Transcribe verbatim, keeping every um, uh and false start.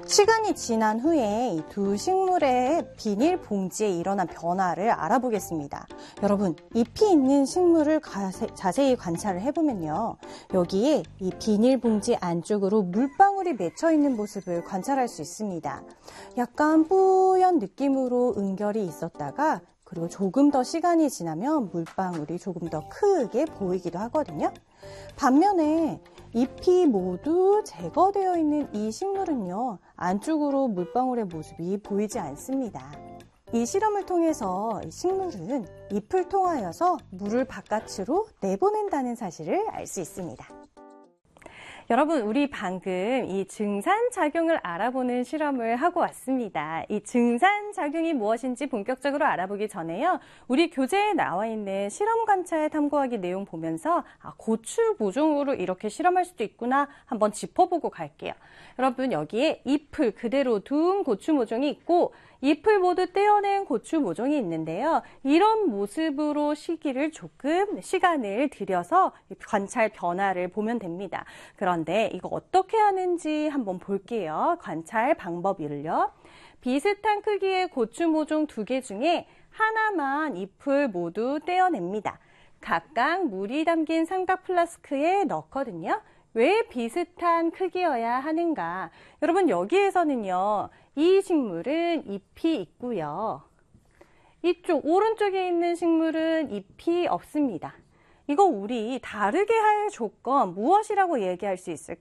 시간이 지난 후에 이 두 식물의 비닐봉지에 일어난 변화를 알아보겠습니다. 여러분, 잎이 있는 식물을 가세, 자세히 관찰을 해보면요. 여기에 이 비닐봉지 안쪽으로 물방울이 맺혀 있는 모습을 관찰할 수 있습니다. 약간 뿌연 느낌으로 은결이 있었다가 그리고 조금 더 시간이 지나면 물방울이 조금 더 크게 보이기도 하거든요. 반면에 잎이 모두 제거되어 있는 이 식물은요, 안쪽으로 물방울의 모습이 보이지 않습니다. 이 실험을 통해서 이 식물은 잎을 통하여서 물을 바깥으로 내보낸다는 사실을 알 수 있습니다. 여러분, 우리 방금 이 증산작용을 알아보는 실험을 하고 왔습니다. 이 증산작용이 무엇인지 본격적으로 알아보기 전에요. 우리 교재에 나와 있는 실험 관찰 탐구하기 내용 보면서 아, 고추 모종으로 이렇게 실험할 수도 있구나 한번 짚어보고 갈게요. 여러분, 여기에 잎을 그대로 둔 고추 모종이 있고 잎을 모두 떼어낸 고추 모종이 있는데요. 이런 모습으로 시기를 조금 시간을 들여서 관찰 변화를 보면 됩니다. 그런데 이거 어떻게 하는지 한번 볼게요. 관찰 방법을요. 비슷한 크기의 고추 모종 두 개 중에 하나만 잎을 모두 떼어냅니다. 각각 물이 담긴 삼각 플라스크에 넣거든요. 왜 비슷한 크기여야 하는가? 여러분, 여기에서는요, 이 식물은 잎이 있고요. 이쪽 오른쪽에 있는 식물은 잎이 없습니다. 이거 우리 다르게 할 조건 무엇이라고 얘기할 수 있을까요?